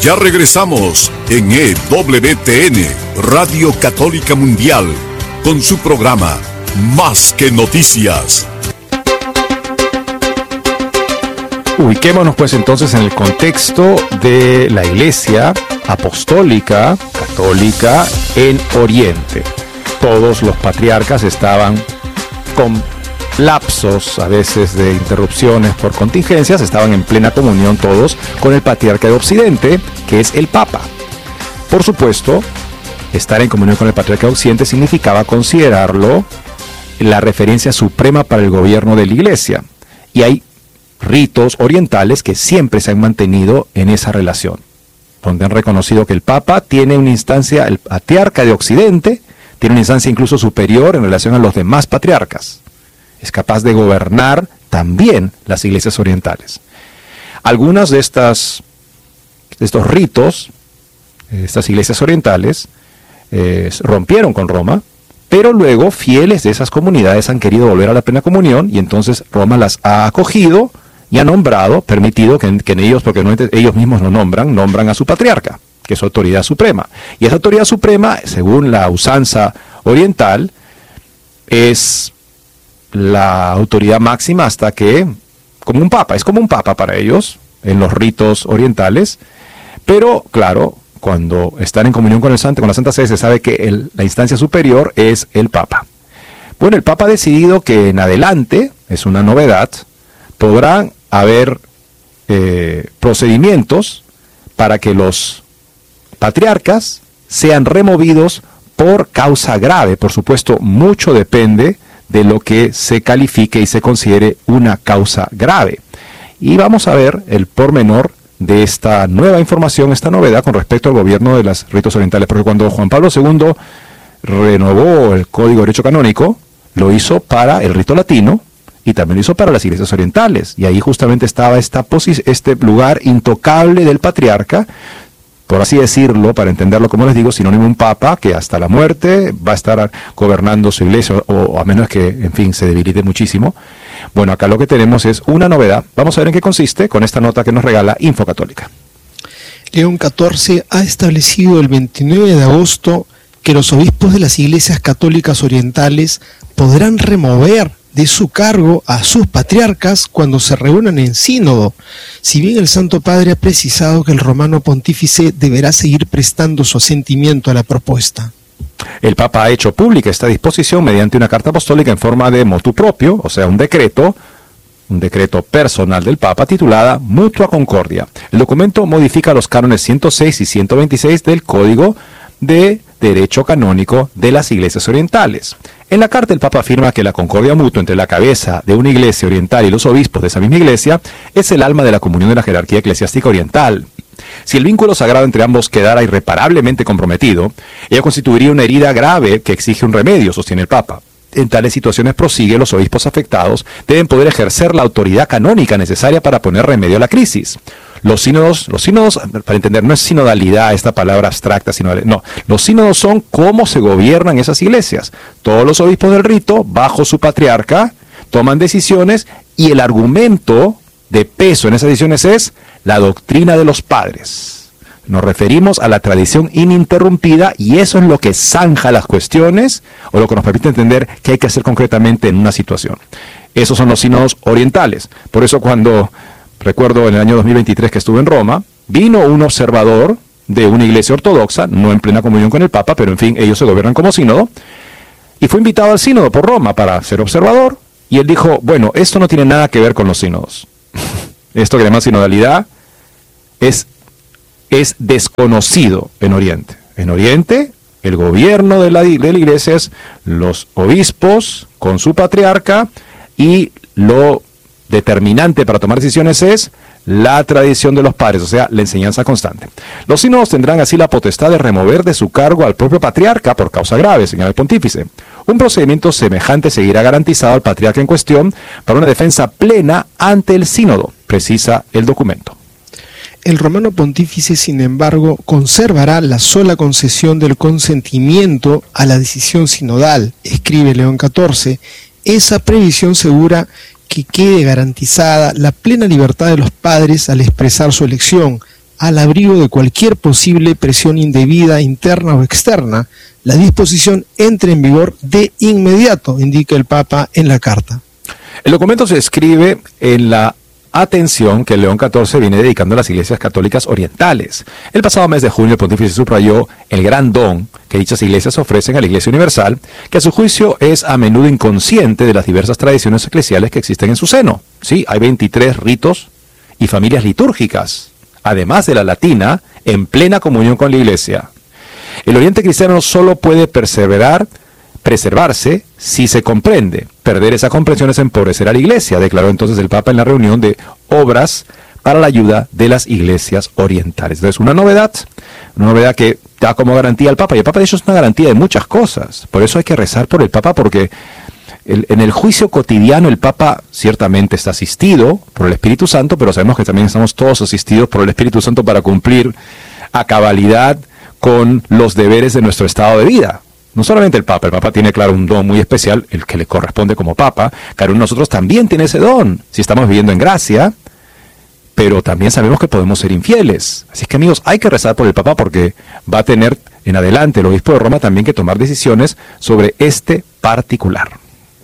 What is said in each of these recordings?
Ya regresamos en EWTN, Radio Católica Mundial, con su programa Más que Noticias. Ubiquémonos pues entonces en el contexto de la Iglesia Apostólica Católica en Oriente. Todos los patriarcas estaban con lapsos a veces de interrupciones por contingencias, estaban en plena comunión todos con el patriarca de Occidente, que es el Papa. Por supuesto, estar en comunión con el patriarca de Occidente significaba considerarlo la referencia suprema para el gobierno de la Iglesia. Y hay ritos orientales que siempre se han mantenido en esa relación, donde han reconocido que el Papa tiene una instancia, el patriarca de Occidente tiene una instancia incluso superior en relación a los demás patriarcas. Es capaz de gobernar también las iglesias orientales. Algunas de estos ritos, estas iglesias orientales, rompieron con Roma, pero luego fieles de esas comunidades han querido volver a la plena comunión y entonces Roma las ha acogido y ha nombrado, permitido que en ellos, porque no ellos mismos lo nombran a su patriarca, que es autoridad suprema. Y esa autoridad suprema, según la usanza oriental, es la autoridad máxima hasta que, como un papa, es como un papa para ellos, en los ritos orientales, pero claro, cuando están en comunión con la Santa Sede, se sabe que la instancia superior es el Papa. Bueno, el Papa ha decidido que en adelante, es una novedad, podrán haber procedimientos para que los patriarcas sean removidos por causa grave. Por supuesto, mucho depende de lo que se califique y se considere una causa grave. Y vamos a ver el pormenor de esta nueva información, esta novedad con respecto al gobierno de los ritos orientales, porque cuando Juan Pablo II renovó el Código de Derecho Canónico, lo hizo para el rito latino y también lo hizo para las iglesias orientales, y ahí justamente estaba este lugar intocable del patriarca, por así decirlo, para entenderlo como les digo, sinónimo de un papa que hasta la muerte va a estar gobernando su iglesia, o a menos que, en fin, se debilite muchísimo. Bueno, acá lo que tenemos es una novedad. Vamos a ver en qué consiste con esta nota que nos regala Info Católica. León XIV ha establecido el 29 de agosto que los obispos de las iglesias católicas orientales podrán remover de su cargo a sus patriarcas cuando se reúnan en sínodo, si bien el Santo Padre ha precisado que el romano pontífice deberá seguir prestando su asentimiento a la propuesta. El Papa ha hecho pública esta disposición mediante una carta apostólica en forma de motu propio, o sea, un decreto personal del Papa titulada Mutua Concordia. El documento modifica los cánones 106 y 126 del Código de Derecho Canónico de las Iglesias Orientales. En la carta el Papa afirma que la concordia mutua entre la cabeza de una iglesia oriental y los obispos de esa misma iglesia es el alma de la comunión de la jerarquía eclesiástica oriental. Si el vínculo sagrado entre ambos quedara irreparablemente comprometido, ello constituiría una herida grave que exige un remedio, sostiene el Papa. En tales situaciones, prosigue, los obispos afectados deben poder ejercer la autoridad canónica necesaria para poner remedio a la crisis. Los sínodos, para entender, no es sinodalidad esta palabra abstracta, no, los sínodos son cómo se gobiernan esas iglesias. Todos los obispos del rito, bajo su patriarca, toman decisiones y el argumento de peso en esas decisiones es la doctrina de los padres. Nos referimos a la tradición ininterrumpida y eso es lo que zanja las cuestiones o lo que nos permite entender qué hay que hacer concretamente en una situación. Esos son los sínodos orientales. Por eso recuerdo en el año 2023 que estuve en Roma, vino un observador de una iglesia ortodoxa, no en plena comunión con el Papa, pero en fin, ellos se gobiernan como sínodo, y fue invitado al sínodo por Roma para ser observador, y él dijo, bueno, esto no tiene nada que ver con los sínodos. Esto que llama sinodalidad es desconocido en Oriente. En Oriente, el gobierno de la iglesia es los obispos con su patriarca, y lo determinante para tomar decisiones es la tradición de los padres, o sea, la enseñanza constante. Los sínodos tendrán así la potestad de remover de su cargo al propio patriarca por causa grave, señala el pontífice. Un procedimiento semejante seguirá garantizado al patriarca en cuestión para una defensa plena ante el sínodo, precisa el documento. El romano pontífice, sin embargo, conservará la sola concesión del consentimiento a la decisión sinodal, escribe León XIV. Esa previsión segura que quede garantizada la plena libertad de los padres al expresar su elección, al abrigo de cualquier posible presión indebida, interna o externa. La disposición entra en vigor de inmediato, indica el Papa en la carta. El documento se escribe en la atención que León XIV viene dedicando a las iglesias católicas orientales. El pasado mes de junio el pontífice subrayó el gran don que dichas iglesias ofrecen a la Iglesia Universal, que a su juicio es a menudo inconsciente de las diversas tradiciones eclesiales que existen en su seno. Sí, hay 23 ritos y familias litúrgicas, además de la latina, en plena comunión con la Iglesia. El Oriente cristiano solo puede preservarse si se comprende. Perder esa comprensión es empobrecer a la Iglesia, declaró entonces el Papa en la reunión de obras para la ayuda de las iglesias orientales. Entonces, una novedad que da como garantía al Papa, y el Papa de hecho es una garantía de muchas cosas. Por eso hay que rezar por el Papa, porque en el juicio cotidiano el Papa ciertamente está asistido por el Espíritu Santo, pero sabemos que también estamos todos asistidos por el Espíritu Santo para cumplir a cabalidad con los deberes de nuestro estado de vida. No solamente el Papa tiene, claro, un don muy especial, el que le corresponde como Papa. Cada uno de nosotros también tiene ese don, si estamos viviendo en gracia, pero también sabemos que podemos ser infieles. Así que, amigos, hay que rezar por el Papa porque va a tener en adelante el obispo de Roma también que tomar decisiones sobre este particular.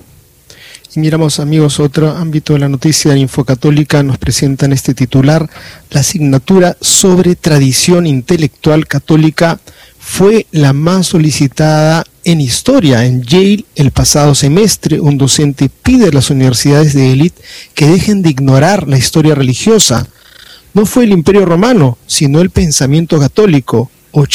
Y miramos, amigos, otro ámbito de la noticia de Infocatólica. Nos presentan este titular: la asignatura sobre tradición intelectual católica fue la más solicitada en historia. En Yale, el pasado semestre, un docente pide a las universidades de élite que dejen de ignorar la historia religiosa. No fue el Imperio Romano, sino el pensamiento católico.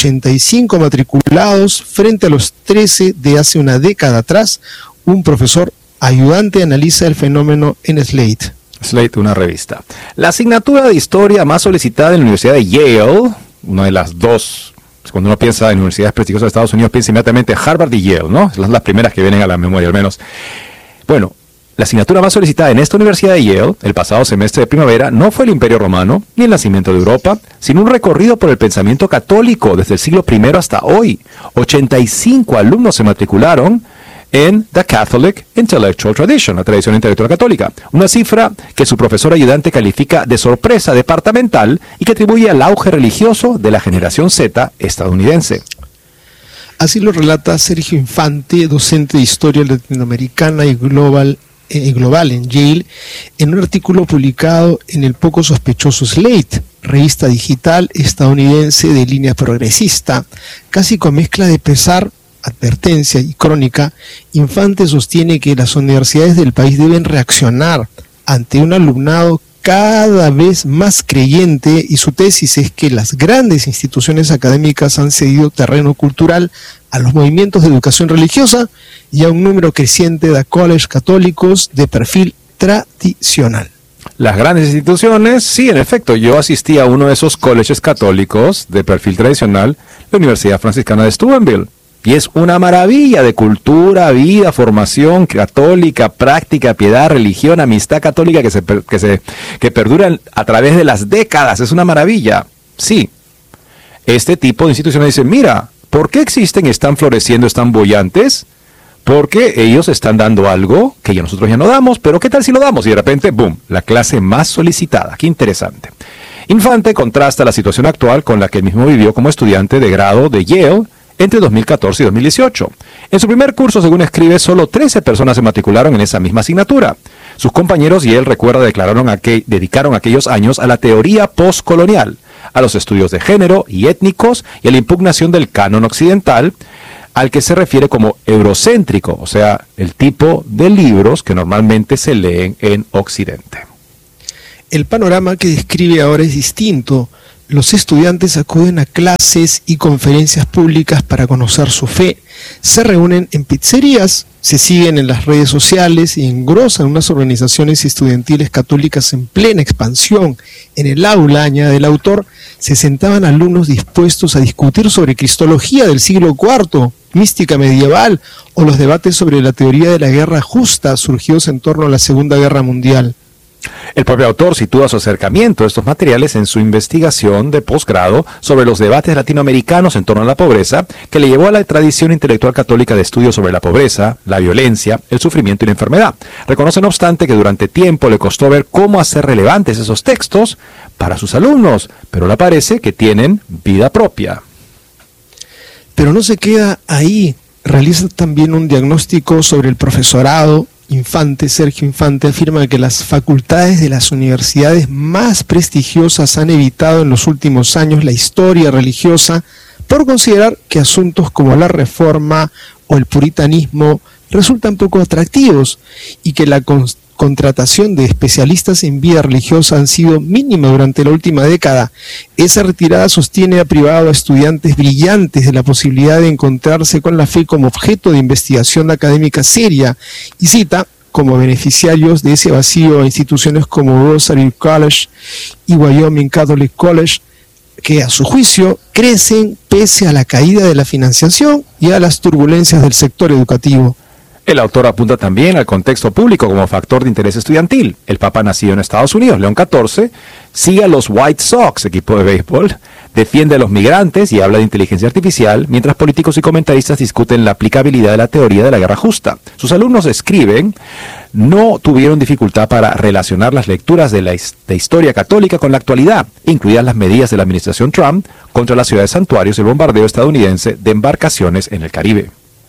85 matriculados frente a los 13 de hace una década atrás. Un profesor ayudante analiza el fenómeno en Slate. Slate, una revista. La asignatura de historia más solicitada en la Universidad de Yale, una de las dos. Cuando uno piensa en universidades prestigiosas de Estados Unidos, piensa inmediatamente Harvard y Yale, ¿no? Son las primeras que vienen a la memoria, al menos. Bueno, la asignatura más solicitada en esta Universidad de Yale, el pasado semestre de primavera, no fue el Imperio Romano, ni el nacimiento de Europa, sino un recorrido por el pensamiento católico desde el siglo I hasta hoy. 85 alumnos se matricularon en The Catholic Intellectual Tradition, la tradición intelectual católica. Una cifra que su profesor ayudante califica de sorpresa departamental y que atribuye al auge religioso de la generación Z estadounidense. Así lo relata Sergio Infante, docente de Historia Latinoamericana y Global en Yale, en un artículo publicado en el poco sospechoso Slate, revista digital estadounidense de línea progresista. Casi con mezcla de pesar, advertencia y crónica, Infante sostiene que las universidades del país deben reaccionar ante un alumnado cada vez más creyente, y su tesis es que las grandes instituciones académicas han cedido terreno cultural a los movimientos de educación religiosa y a un número creciente de colleges católicos de perfil tradicional. Las grandes instituciones, sí, en efecto, yo asistí a uno de esos colleges católicos de perfil tradicional, la Universidad Franciscana de Steubenville. Y es una maravilla de cultura, vida, formación católica, práctica, piedad, religión, amistad católica que perduran a través de las décadas. Es una maravilla. Sí, este tipo de instituciones dicen, mira, ¿por qué existen y están floreciendo, están bollantes? Porque ellos están dando algo que nosotros ya no damos, pero ¿qué tal si lo damos? Y de repente, ¡boom!, la clase más solicitada. ¡Qué interesante! Infante contrasta la situación actual con la que él mismo vivió como estudiante de grado de Yale entre 2014 y 2018. En su primer curso, según escribe, solo 13 personas se matricularon en esa misma asignatura. Sus compañeros y él, recuerda, dedicaron aquellos años a la teoría postcolonial, a los estudios de género y étnicos y a la impugnación del canon occidental, al que se refiere como eurocéntrico, o sea, el tipo de libros que normalmente se leen en Occidente. El panorama que describe ahora es distinto. Los estudiantes acuden a clases y conferencias públicas para conocer su fe, se reúnen en pizzerías, se siguen en las redes sociales y engrosan unas organizaciones estudiantiles católicas en plena expansión. En el aula, añade el autor, se sentaban alumnos dispuestos a discutir sobre cristología del siglo IV, mística medieval o los debates sobre la teoría de la guerra justa surgidos en torno a la Segunda Guerra Mundial. El propio autor sitúa su acercamiento a estos materiales en su investigación de posgrado sobre los debates latinoamericanos en torno a la pobreza, que le llevó a la tradición intelectual católica de estudios sobre la pobreza, la violencia, el sufrimiento y la enfermedad. Reconoce, no obstante, que durante tiempo le costó ver cómo hacer relevantes esos textos para sus alumnos, pero le parece que tienen vida propia. Pero no se queda ahí. Realiza también un diagnóstico sobre el profesorado. Sergio Infante afirma que las facultades de las universidades más prestigiosas han evitado en los últimos años la historia religiosa por considerar que asuntos como la reforma o el puritanismo resultan poco atractivos y que la contratación de especialistas en vida religiosa han sido mínima durante la última década. Esa retirada sostiene ha privado a estudiantes brillantes de la posibilidad de encontrarse con la fe como objeto de investigación académica seria, y cita como beneficiarios de ese vacío a instituciones como Rosary College y Wyoming Catholic College, que a su juicio crecen pese a la caída de la financiación y a las turbulencias del sector educativo. El autor apunta también al contexto público como factor de interés estudiantil. El Papa, nacido en Estados Unidos, León XIV, sigue a los White Sox, equipo de béisbol, defiende a los migrantes y habla de inteligencia artificial, mientras políticos y comentaristas discuten la aplicabilidad de la teoría de la guerra justa. Sus alumnos escriben, no tuvieron dificultad para relacionar las lecturas de historia católica con la actualidad, incluidas las medidas de la administración Trump contra las ciudades santuarios y el bombardeo estadounidense de embarcaciones en el Caribe.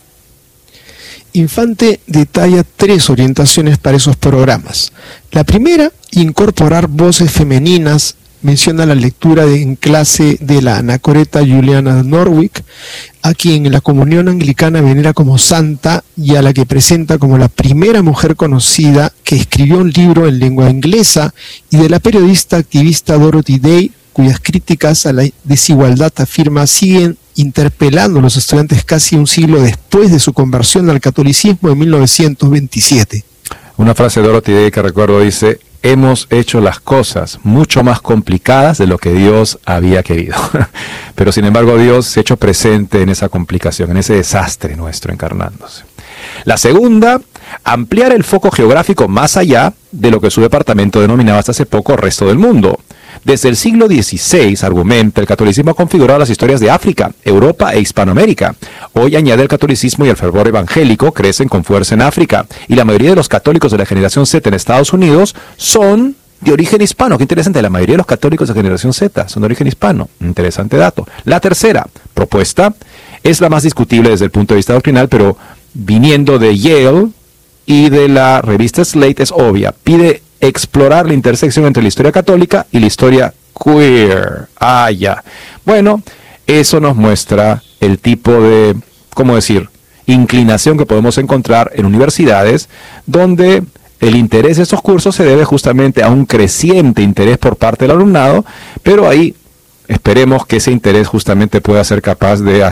Infante detalla 3 orientaciones para esos programas. La primera, incorporar voces femeninas. Menciona la lectura en clase de la anacoreta Juliana Norwick, a quien la comunión anglicana venera como santa y a la que presenta como la primera mujer conocida que escribió un libro en lengua inglesa, y de la periodista activista Dorothy Day, cuyas críticas a la desigualdad, afirma, siguen interpelando a los estudiantes casi un siglo después de su conversión al catolicismo en 1927. Una frase de Dorothy Day que recuerdo dice: hemos hecho las cosas mucho más complicadas de lo que Dios había querido. Pero sin embargo Dios se ha hecho presente en esa complicación, en ese desastre nuestro encarnándose. La segunda, ampliar el foco geográfico más allá de lo que su departamento denominaba hasta hace poco resto del mundo. Desde el siglo XVI, argumenta, el catolicismo ha configurado las historias de África, Europa e Hispanoamérica. Hoy añade el catolicismo y el fervor evangélico crecen con fuerza en África, y la mayoría de los católicos de la generación Z en Estados Unidos son de origen hispano. Qué interesante, la mayoría de los católicos de generación Z son de origen hispano. Interesante dato. La tercera propuesta es la más discutible desde el punto de vista doctrinal, pero viniendo de Yale y de la revista Slate es obvia. Pide explorar la intersección entre la historia católica y la historia queer. Ya. Bueno, eso nos muestra el tipo de, ¿cómo decir?, inclinación que podemos encontrar en universidades, donde el interés de estos cursos se debe justamente a un creciente interés por parte del alumnado, pero ahí esperemos que ese interés justamente pueda ser capaz de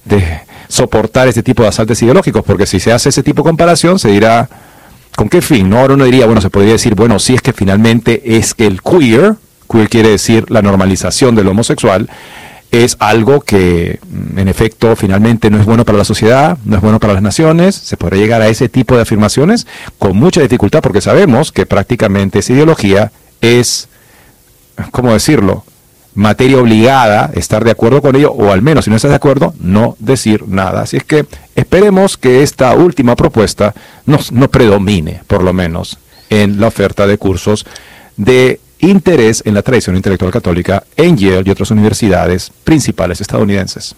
soportar este tipo de asaltos ideológicos, porque si se hace ese tipo de comparación, se dirá, ¿con qué fin? ¿No? Ahora uno diría, bueno, se podría decir, bueno, si es que finalmente es que el queer quiere decir la normalización del homosexual, es algo que, en efecto, finalmente no es bueno para la sociedad, no es bueno para las naciones. Se podría llegar a ese tipo de afirmaciones con mucha dificultad, porque sabemos que prácticamente esa ideología es, ¿cómo decirlo?, materia obligada, estar de acuerdo con ello, o al menos, si no estás de acuerdo, no decir nada. Así es que esperemos que esta última propuesta no predomine, por lo menos, en la oferta de cursos de interés en la tradición intelectual católica en Yale y otras universidades principales estadounidenses.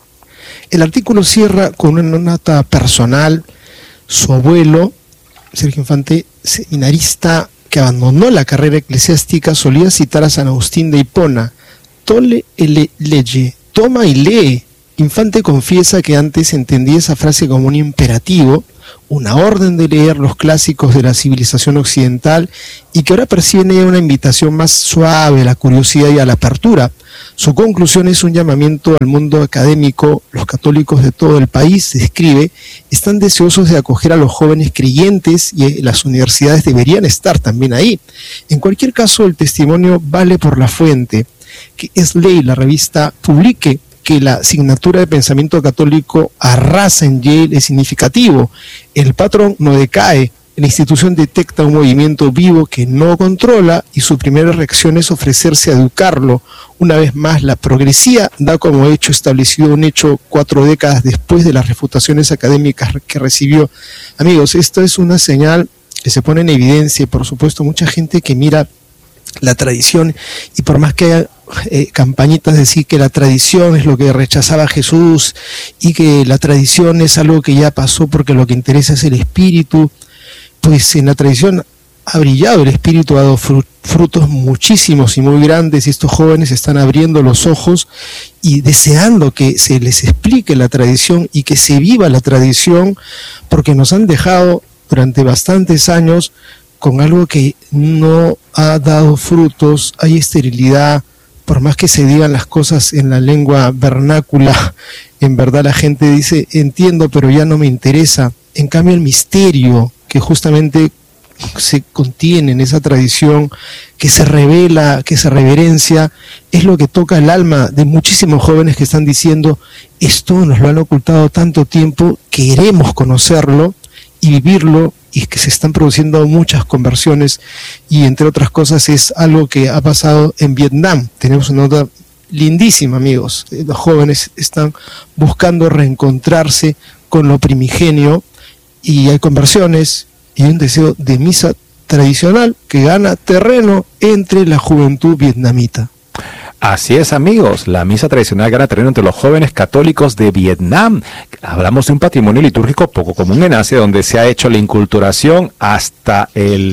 El artículo cierra con una nota personal. Su abuelo, Sergio Infante, seminarista que abandonó la carrera eclesiástica, solía citar a San Agustín de Hipona: tole ele leye, toma y lee. Infante confiesa que antes entendía esa frase como un imperativo, una orden de leer los clásicos de la civilización occidental, y que ahora percibe en ella una invitación más suave a la curiosidad y a la apertura. Su conclusión es un llamamiento al mundo académico. Los católicos de todo el país, describe, están deseosos de acoger a los jóvenes creyentes, y las universidades deberían estar también ahí. En cualquier caso, el testimonio vale por la fuente. Que es ley, la revista, publique que la asignatura de pensamiento católico arrasa en Yale es significativo. El patrón no decae, La institución detecta un movimiento vivo que no controla y su primera reacción es ofrecerse a educarlo. Una vez más, la progresía da como hecho establecido un hecho 4 décadas después de las refutaciones académicas que recibió. Amigos, esto es una señal que se pone en evidencia y por supuesto mucha gente que mira la tradición y por más que haya campañitas de decir que la tradición es lo que rechazaba a Jesús y que la tradición es algo que ya pasó porque lo que interesa es el espíritu, pues en la tradición ha brillado el espíritu, ha dado frutos muchísimos y muy grandes y estos jóvenes están abriendo los ojos y deseando que se les explique la tradición y que se viva la tradición porque nos han dejado durante bastantes años con algo que no ha dado frutos, hay esterilidad, por más que se digan las cosas en la lengua vernácula, en verdad la gente dice, entiendo, pero ya no me interesa. En cambio el misterio que justamente se contiene en esa tradición, que se revela, que se reverencia, es lo que toca el alma de muchísimos jóvenes que están diciendo, esto nos lo han ocultado tanto tiempo, queremos conocerlo y vivirlo, y que se están produciendo muchas conversiones, y entre otras cosas es algo que ha pasado en Vietnam. Tenemos una nota lindísima, amigos. Los jóvenes están buscando reencontrarse con lo primigenio, y hay conversiones, y un deseo de misa tradicional que gana terreno entre la juventud vietnamita. Así es, amigos, la misa tradicional gana terreno entre los jóvenes católicos de Vietnam. Hablamos de un patrimonio litúrgico poco común en Asia, donde se ha hecho la inculturación hasta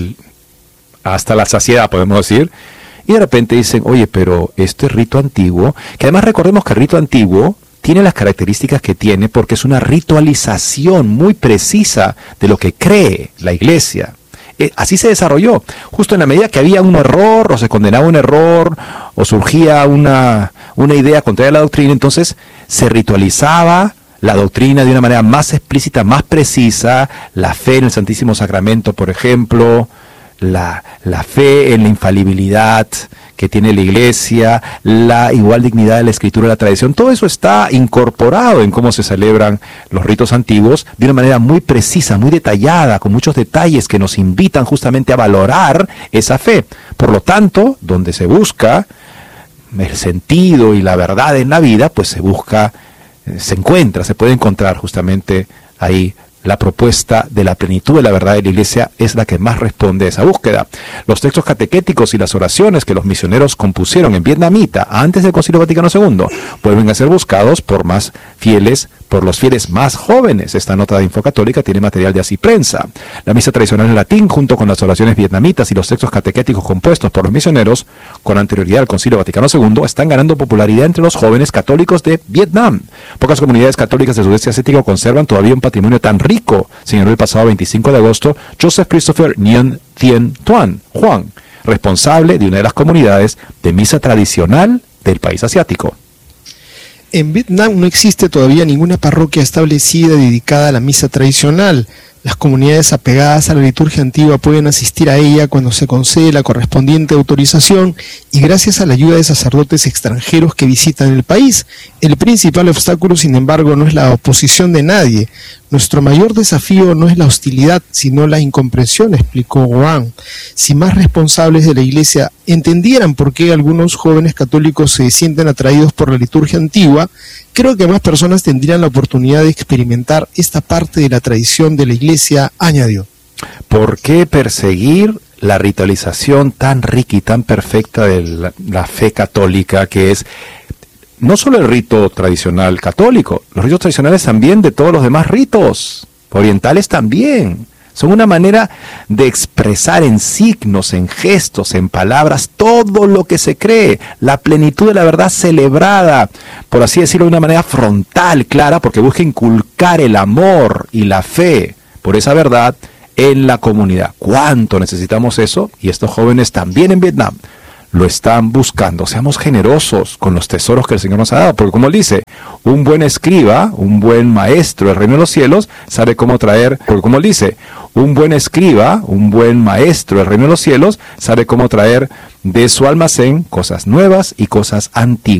la saciedad, podemos decir, y de repente dicen, oye, pero este rito antiguo, que además recordemos que el rito antiguo tiene las características que tiene porque es una ritualización muy precisa de lo que cree la Iglesia. Así se desarrolló, justo en la medida que había un error, o se condenaba un error, o surgía una idea contraria a la doctrina, entonces se ritualizaba la doctrina de una manera más explícita, más precisa, la fe en el Santísimo Sacramento, por ejemplo, la fe en la infalibilidad que tiene la Iglesia, la igual dignidad de la Escritura y la tradición, todo eso está incorporado en cómo se celebran los ritos antiguos de una manera muy precisa, muy detallada, con muchos detalles que nos invitan justamente a valorar esa fe. Por lo tanto, donde se busca el sentido y la verdad en la vida, pues se puede encontrar justamente ahí. La propuesta de la plenitud de la verdad de la Iglesia es la que más responde a esa búsqueda. Los textos catequéticos y las oraciones que los misioneros compusieron en vietnamita antes del Concilio Vaticano II vuelven a ser buscados por los fieles más jóvenes. Esta nota de Infocatólica tiene material de Así Prensa. La misa tradicional en latín, junto con las oraciones vietnamitas y los textos catequéticos compuestos por los misioneros con anterioridad al Concilio Vaticano II, están ganando popularidad entre los jóvenes católicos de Vietnam. Pocas comunidades católicas del sudeste asiático conservan todavía un patrimonio tan rico, señaló el pasado 25 de agosto Joseph Christopher Nguyen Thien Tuan Juan, responsable de una de las comunidades de misa tradicional del país asiático. En Vietnam no existe todavía ninguna parroquia establecida dedicada a la misa tradicional. Las comunidades apegadas a la liturgia antigua pueden asistir a ella cuando se concede la correspondiente autorización y gracias a la ayuda de sacerdotes extranjeros que visitan el país. El principal obstáculo, sin embargo, no es la oposición de nadie. Nuestro mayor desafío no es la hostilidad, sino la incomprensión, explicó Wang. Si más responsables de la Iglesia entendieran por qué algunos jóvenes católicos se sienten atraídos por la liturgia antigua, creo que más personas tendrían la oportunidad de experimentar esta parte de la tradición de la Iglesia, añadió. ¿Por qué perseguir la ritualización tan rica y tan perfecta de la fe católica, que es no solo el rito tradicional católico, los ritos tradicionales también de todos los demás ritos, orientales también? Son una manera de expresar en signos, en gestos, en palabras, todo lo que se cree, la plenitud de la verdad celebrada, por así decirlo, de una manera frontal, clara, porque busca inculcar el amor y la fe por esa verdad en la comunidad. ¿Cuánto necesitamos eso? Y estos jóvenes también en Vietnam lo están buscando. Seamos generosos con los tesoros que el Señor nos ha dado, porque como él dice, un buen escriba, un buen maestro del reino de los cielos, sabe cómo traer, porque como él dice, un buen escriba, un buen maestro del reino de los cielos, sabe cómo traer de su almacén cosas nuevas y cosas antiguas.